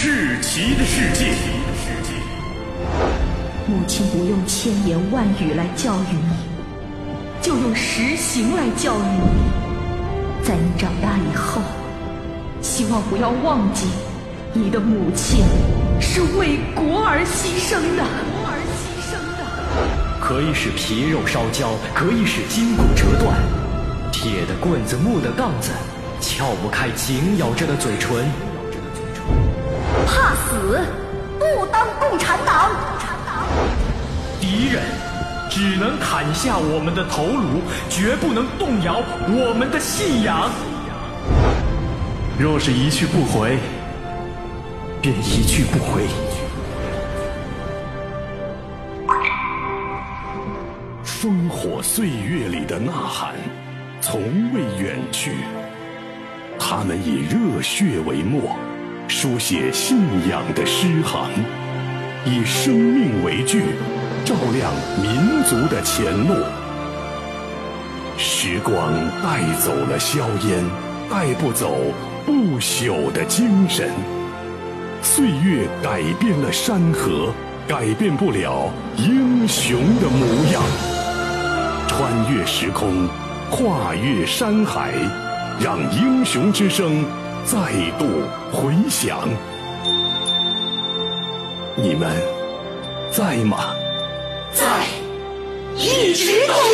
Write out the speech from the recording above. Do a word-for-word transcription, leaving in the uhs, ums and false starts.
世奇的世界。 母亲不用千言万语来教育你，就用实行来教育你。在你长大以后，希望不要忘记，你的母亲是为国而牺牲的。国而牺牲的。 可以使皮肉烧焦，可以使筋骨折断，铁的棍子，木的杠子，撬不开紧咬着的嘴唇。 怕死，不当共产党。 敌人只能砍下我们的头颅，绝不能动摇我们的信仰。 若是一去不回，便一去不回。 烽火岁月里的呐喊，从未远去。他们以热血为墨，书写信仰的诗行，以生命为炬，照亮民族的前路。时光带走了硝烟，带不走不朽的精神。岁月改变了山河，改变不了英雄的模样。穿越时空，跨越山海，让英雄之声再度回响。你们在吗？ 在，一直都